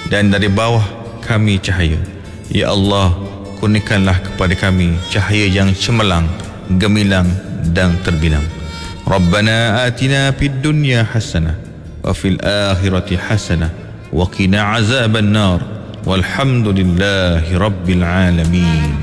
dan dari bawah kami cahaya. Ya Allah, kurniakanlah kepada kami cahaya yang cemerlang, gemilang dan terbilang. Rabbana atina fid dunya hasanah wa fil akhirati hasanah wa qina azaban nar. Walhamdulillahi rabbil alamin.